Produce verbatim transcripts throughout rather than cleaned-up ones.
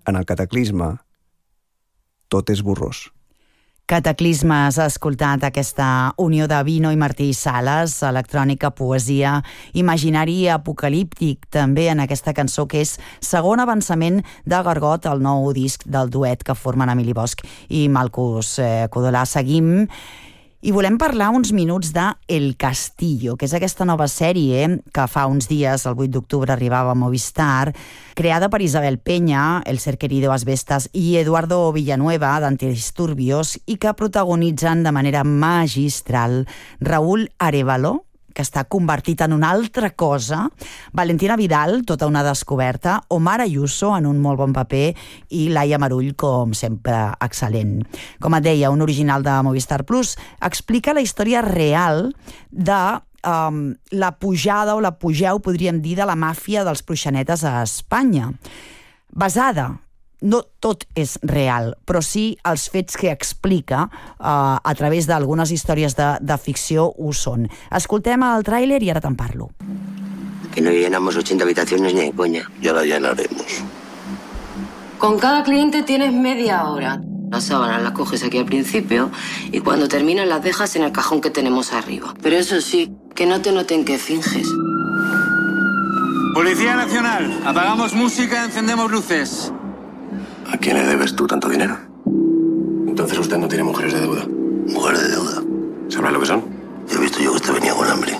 en el Cataclisme tot és borrós. Cataclismes, ha escoltat aquesta unió de Vino i Martí Sales, electrònica, poesia, imaginari apocalíptic, també en aquesta cançó que és segon avançament de Gargot, el nou disc del duet que formen Emili Bosch i Malcus eh, Codolà. Seguim i volem parlar uns minuts de El Castillo, que és aquesta nova sèrie que fa uns dies, el vuit d'octubre, arribava a Movistar, creada per Isabel Peña, El ser querido Asbestas i Eduardo Villanueva, d'Antidisturbios, i que protagonitzen de manera magistral Raúl Arévalo, que està convertit en una altra cosa, Valentina Vidal, tota una descoberta, Omar Ayuso, en un molt bon paper, i Laia Marull, com sempre, excel·lent. Com et deia, un original de Movistar Plus, explica la història real de um, la pujada, o l'apogeu, podríem dir, de la màfia dels proxenetes a Espanya. Basada, no tot és real, però sí els fets que explica uh, a través d'algunes històries de, de ficció ho són. Escoltem el tràiler i ara te'n parlo. Que no llenamos ochenta habitaciones ni de coña. Ya la llenaremos. Con cada cliente tienes media hora. Las sábanas las coges aquí al principio y cuando terminan las dejas en el cajón que tenemos arriba. Pero eso sí, que no te noten que finges. Policía Nacional, apagamos música, encendemos luces. ¿A quién le debes tú tanto dinero? Entonces usted no tiene mujeres de deuda. Mujeres de deuda. ¿Sabrá lo que son? He visto yo que usted venía con hambre.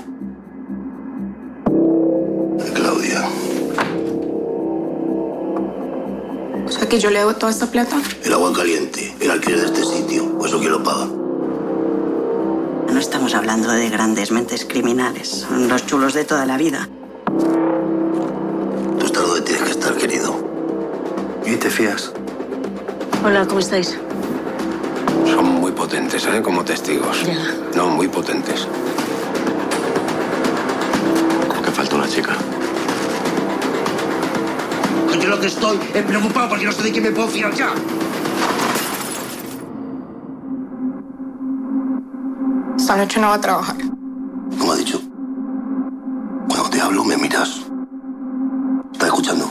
Claudia. O sea que yo le debo toda esta plata. El agua caliente, el alquiler de este sitio, pues eso quién lo paga. No estamos hablando de grandes mentes criminales, son los chulos de toda la vida. Tú estás donde tienes que estar, querido. ¿Y te fías? Hola, ¿cómo estáis? Son muy potentes, ¿eh? Como testigos. Ya. No, muy potentes. Como que falta una chica. Yo lo que estoy es preocupado porque no sé de quién me puedo fiar ya. Esta noche no va a trabajar. ¿Cómo ha dicho? Cuando te hablo me miras. ¿Estás escuchando?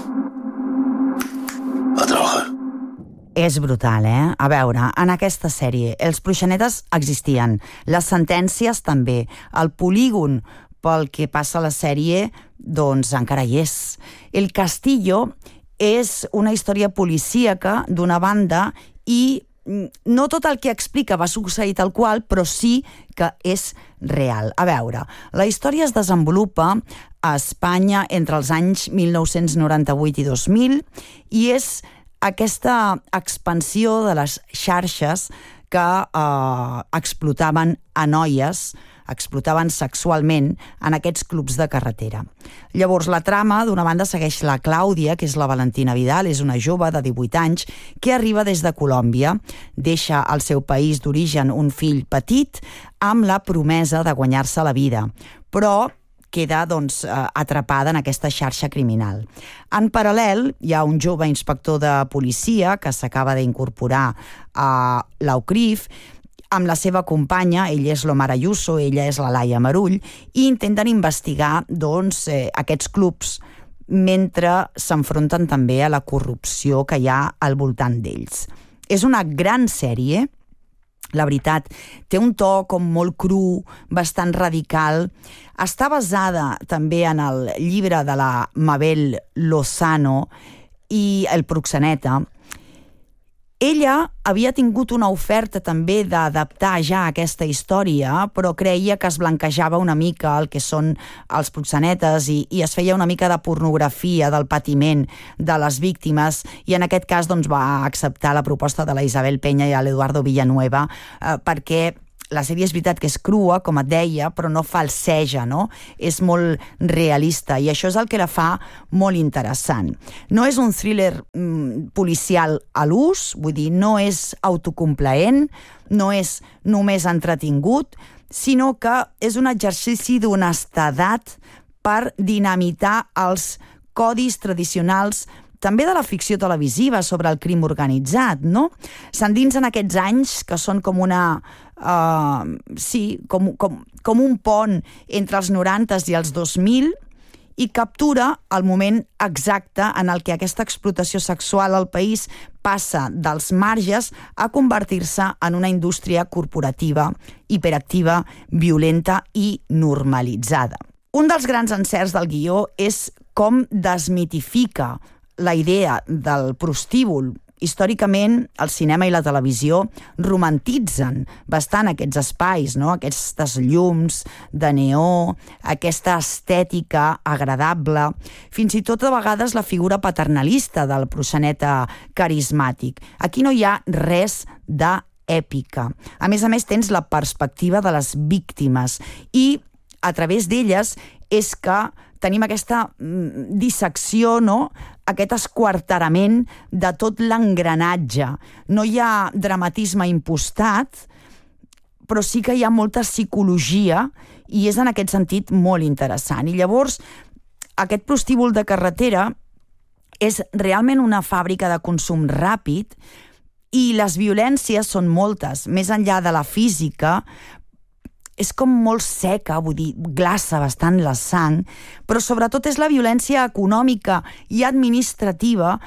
A trabajar. És brutal, eh? A veure, en aquesta sèrie els proxenetes existien, les sentències també, el polígon pel que passa a la sèrie, doncs encara hi és. El Castillo és una història policíaca d'una banda i no tot el que explica va succeir tal qual, però sí que és real. A veure, la història es desenvolupa a Espanya entre els anys mil nou-cents noranta-vuit i dos mil i és aquesta expansió de les xarxes que eh, explotaven a noies, explotaven sexualment en aquests clubs de carretera. Llavors, la trama, d'una banda, segueix la Clàudia, que és la Valentina Vidal, és una jove de divuit anys que arriba des de Colòmbia, deixa al seu país d'origen un fill petit amb la promesa de guanyar-se la vida, però queda doncs, atrapada en aquesta xarxa criminal. En paral·lel, hi ha un jove inspector de policia que s'acaba d'incorporar a l'U C R I F amb la seva companya, ell és l'Omar Ayuso, ella és la Laia Marull, i intenten investigar doncs, eh, aquests clubs mentre s'enfronten també a la corrupció que hi ha al voltant d'ells. És una gran sèrie, la veritat, té un to com molt cru, bastant radical. Està basada també en el llibre de la Mabel Lozano i El proxeneta. Ella havia tingut una oferta també d'adaptar ja aquesta història, però creia que es blanquejava una mica el que són els proxenetes i, i es feia una mica de pornografia del patiment de les víctimes i en aquest cas doncs, va acceptar la proposta de la Isabel Peña i l'Eduardo Villanueva eh, perquè la sèrie és veritat que és crua, com et deia, però no falseja, no? És molt realista i això és el que la fa molt interessant. No és un thriller mm, policial a l'ús, vull dir, no és autocomplaent, no és només entretingut, sinó que és un exercici d'honestedat per dinamitar els codis tradicionals també de la ficció televisiva sobre el crim organitzat, no? S'endinsen aquests anys que són com una... Uh, sí, com, com, com un pont entre els noranta i els dos mil i captura el moment exacte en el que aquesta explotació sexual al país passa dels marges a convertir-se en una indústria corporativa, hiperactiva, violenta i normalitzada. Un dels grans encerts del guió és com desmitifica la idea del prostíbul. Històricament, el cinema i la televisió romantitzen bastant aquests espais, no? Aquestes llums de neó, aquesta estètica agradable, fins i tot a vegades la figura paternalista del proxeneta carismàtic. Aquí no hi ha res d'èpica. A més a més, tens la perspectiva de les víctimes i a través d'elles és que tenim aquesta dissecció, no? Aquest esquarterament de tot l'engranatge. No hi ha dramatisme impostat, però sí que hi ha molta psicologia i és en aquest sentit molt interessant. I llavors, aquest prostíbul de carretera és realment una fàbrica de consum ràpid i les violències són moltes. Més enllà de la física, és com molt seca, vull dir, glaça bastant la sang, però sobretot és la violència econòmica i administrativa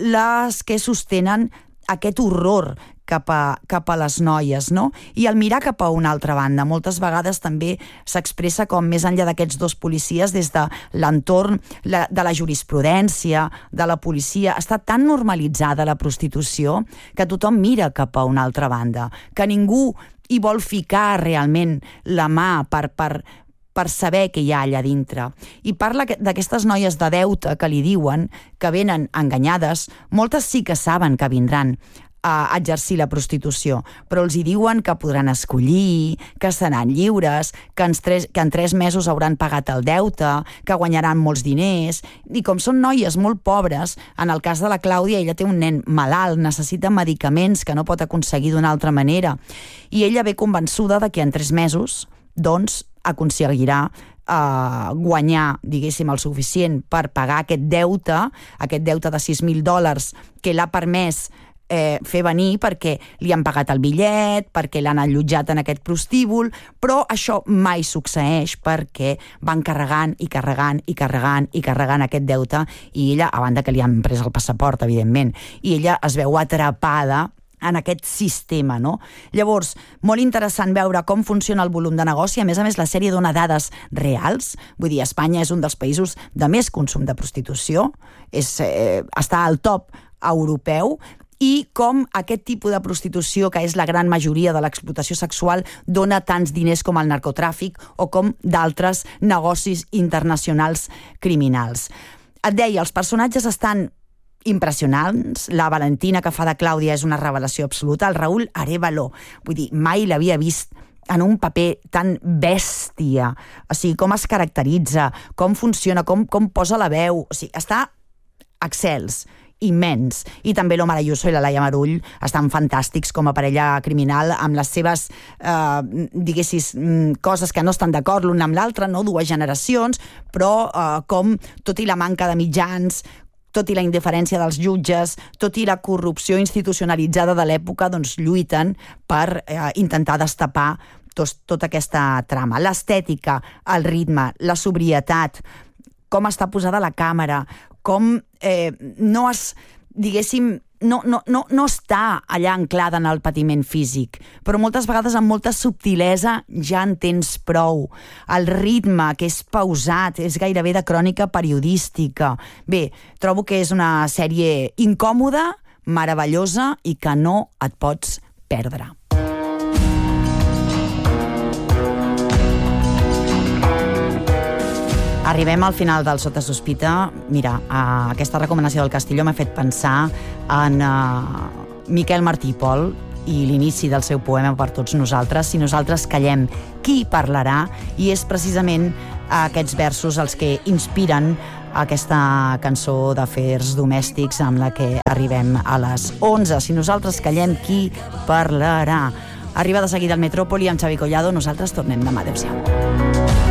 les que sostenen aquest horror cap a, cap a les noies, no? I al mirar cap a una altra banda, moltes vegades també s'expressa com més enllà d'aquests dos policies des de l'entorn la, de la jurisprudència, de la policia. Està tan normalitzada la prostitució que tothom mira cap a una altra banda, que ningú i vol ficar realment la mà per, per, per saber què hi ha allà dintre. I parla d'aquestes noies de deute que li diuen que venen enganyades. Moltes sí que saben que vindran a exercir la prostitució, però els hi diuen que podran escollir, que seran lliures, que en, tres, que en tres mesos hauran pagat el deute, que guanyaran molts diners, i com són noies molt pobres, en el cas de la Clàudia, ella té un nen malalt, necessita medicaments que no pot aconseguir d'una altra manera, i ella ve convençuda de que en tres mesos, doncs, aconseguirà Uh, guanyar, diguéssim, el suficient per pagar aquest deute, aquest deute de sis mil dòlars que l'ha permès eh, fer venir perquè li han pagat el bitllet, perquè l'han allotjat en aquest prostíbul, però això mai succeeix perquè van carregant i carregant i carregant i carregant aquest deute i ella, a banda que li han pres el passaport, evidentment, i ella es veu atrapada en aquest sistema, no? Llavors, molt interessant veure com funciona el volum de negoci. A més a més, la sèrie dona dades reals. Vull dir, Espanya és un dels països de més consum de prostitució, és, eh, està al top europeu, i com aquest tipus de prostitució, que és la gran majoria de l'explotació sexual, dona tants diners com el narcotràfic o com d'altres negocis internacionals criminals. Et deia, els personatges estan impressionants. La Valentina, que fa de Clàudia, és una revelació absoluta. El Raúl Arévalo, vull dir, mai l'havia vist en un paper tan bèstia. O sigui, com es caracteritza, com funciona, com, com posa la veu. O sigui, està excels, immens. I també l'Omar Ayuso i la Laia Marull estan fantàstics com a parella criminal, amb les seves, eh, diguessis, coses que no estan d'acord l'un amb l'altre, no? Dues generacions, però eh, com, tot i la manca de mitjans, tot i la indiferència dels jutges, tot i la corrupció institucionalitzada de l'època, doncs lluiten per eh, intentar destapar tot, tota aquesta trama. L'estètica, el ritme, la sobrietat, com està posada la càmera, com eh, no es, diguéssim, no, no, no, no està allà anclada en el patiment físic, però moltes vegades amb molta subtilesa ja en tens prou. El ritme, que és pausat, és gairebé de crònica periodística. Bé, trobo que és una sèrie incòmoda, meravellosa i que no et pots perdre. Arribem al final del Sota Sospita. Mira, uh, aquesta recomanació del Castillo m'ha fet pensar en uh, Miquel Martí i Pol i l'inici del seu poema Per tots nosaltres. Si nosaltres callem, qui parlarà? I és precisament aquests versos els que inspiren aquesta cançó d'afers domèstics amb la que arribem a les onze. Si nosaltres callem, qui parlarà? Arriba de seguida al Metròpoli amb Xavi Collado. Nosaltres tornem demà. Adéu-siau.